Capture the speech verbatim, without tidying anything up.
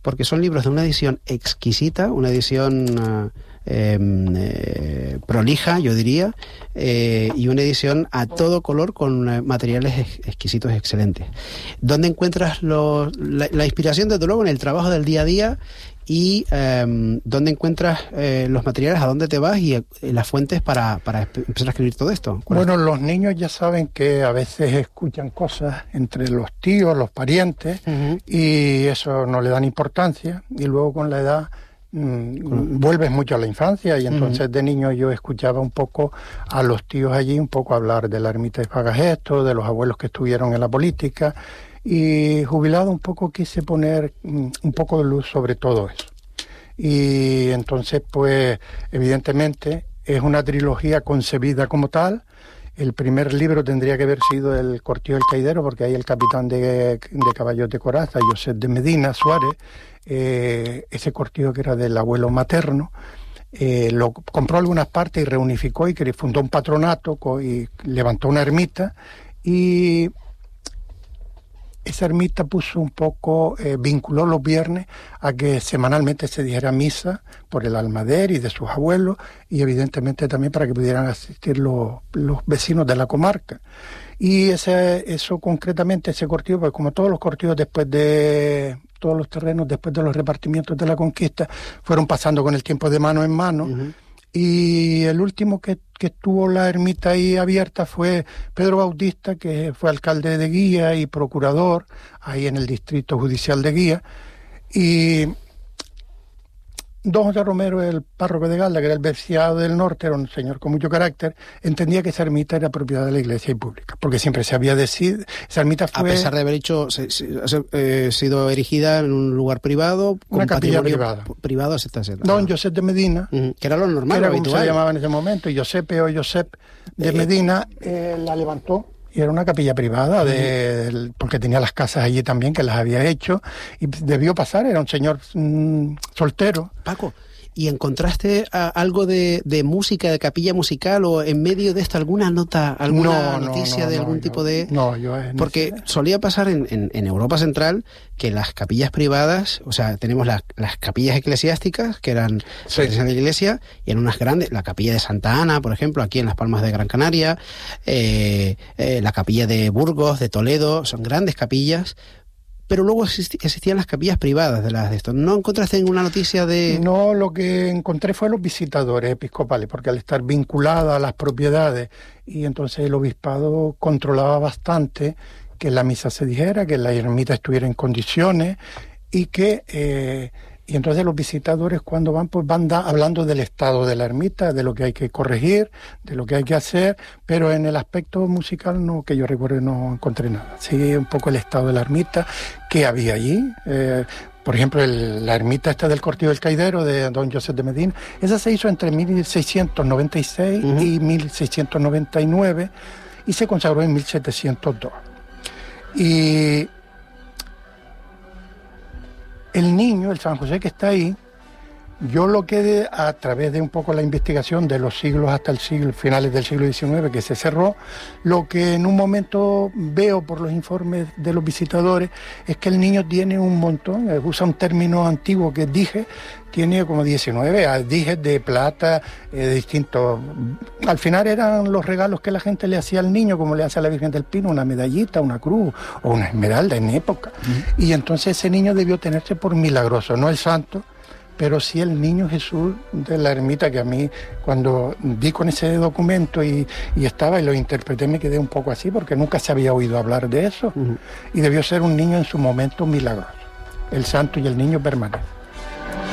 porque son libros de una edición exquisita, una edición uh, eh, eh, prolija, yo diría, eh, y una edición a todo color con uh, materiales ex exquisitos y excelentes. ¿Dónde encuentras los, la, la inspiración, desde luego, en el trabajo del día a día? Y eh, dónde encuentras eh, los materiales, a dónde te vas y, y las fuentes para, para empezar a escribir todo esto. Bueno, los niños ya saben que a veces escuchan cosas entre los tíos, los parientes, uh-huh. y eso no le dan importancia, y luego con la edad mmm, uh-huh. vuelves mucho a la infancia, y entonces uh-huh. de niño yo escuchaba un poco a los tíos allí, un poco hablar de la ermita de Fagagesto, de los abuelos que estuvieron en la política, y jubilado un poco quise poner um, un poco de luz sobre todo eso. Y entonces, pues, evidentemente, es una trilogía concebida como tal. El primer libro tendría que haber sido El Cortijo del Caidero, porque ahí el capitán de, de caballos de coraza, José de Medina Suárez, eh, ese cortijo que era del abuelo materno, eh, lo compró algunas partes y reunificó y fundó un patronato y levantó una ermita, y esa ermita puso un poco, eh, vinculó los viernes a que semanalmente se dijera misa por el Almader y de sus abuelos, y evidentemente también para que pudieran asistir los, los vecinos de la comarca. Y ese, eso concretamente, ese cortijo, pues como todos los cortijos después de, todos los terrenos después de los repartimientos de la conquista, fueron pasando con el tiempo de mano en mano. Uh-huh. Y el último que, que tuvo la ermita ahí abierta fue Pedro Bautista, que fue alcalde de Guía y procurador ahí en el distrito judicial de Guía. Y don José Romero, el párroco de Galda, que era el veciado del norte, era un señor con mucho carácter, entendía que esa ermita era propiedad de la iglesia y pública, porque siempre se había decidido, esa ermita fue... A pesar de haber hecho, se, se, eh, sido erigida en un lugar privado, una capilla privada. Privado, etcétera, etcétera. Don Josep de Medina, uh-huh. que era lo normal, que era lo como se llamaba en ese momento, y Josepe o Josep de eh, Medina eh, la levantó. Y era una capilla privada, de, uh-huh. porque tenía las casas allí también, que las había hecho, y debió pasar, era un señor mmm, soltero. Paco, ¿y encontraste a, algo de, de música, de capilla musical, o en medio de esto alguna nota, alguna no, noticia no, no, de algún no, tipo yo, de...? No, yo... En porque ese... solía pasar en, en, en Europa Central que las capillas privadas, o sea, tenemos las, las capillas eclesiásticas, que eran sí. de la iglesia, y en unas grandes, la capilla de Santa Ana, por ejemplo, aquí en Las Palmas de Gran Canaria, eh, eh, la capilla de Burgos, de Toledo, son grandes capillas, pero luego existían las capillas privadas de las de esto. ¿No encontraste ninguna noticia de...? No, lo que encontré fue los visitadores episcopales, porque al estar vinculada a las propiedades, y entonces el obispado controlaba bastante que la misa se dijera, que la ermita estuviera en condiciones, y que... Eh, y entonces los visitadores cuando van, pues van da, hablando del estado de la ermita, de lo que hay que corregir, de lo que hay que hacer, pero en el aspecto musical, no, que yo recuerdo, no encontré nada. Sí, un poco el estado de la ermita, que había allí, eh, por ejemplo, el, la ermita esta del Cortijo del Caidero de don José de Medina, esa se hizo entre mil seiscientos noventa y seis uh-huh. y mil seiscientos noventa y nueve, y se consagró en mil setecientos dos. Y el niño, el San José que está ahí, yo lo que a través de un poco la investigación de los siglos hasta el siglo, finales del siglo diecinueve, que se cerró, lo que en un momento veo por los informes de los visitadores es que el niño tiene un montón, usa un término antiguo que dije, tiene como diecinueve dijes de plata, eh, de distintos... Al final eran los regalos que la gente le hacía al niño, como le hace a la Virgen del Pino, una medallita, una cruz o una esmeralda en época. Uh-huh. Y entonces ese niño debió tenerse por milagroso, no el santo, pero sí el niño Jesús de la ermita, que a mí cuando di con ese documento y, y estaba y lo interpreté me quedé un poco así, porque nunca se había oído hablar de eso. Uh-huh. Y debió ser un niño en su momento milagroso. El santo y el niño permanecen.